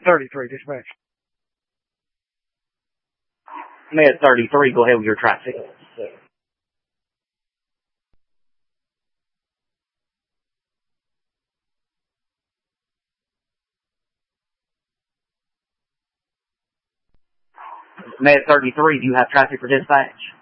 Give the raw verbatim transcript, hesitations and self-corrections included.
thirty-three, dispatch. Med thirty-three, go ahead with your traffic. Med thirty-three, do you have traffic for dispatch?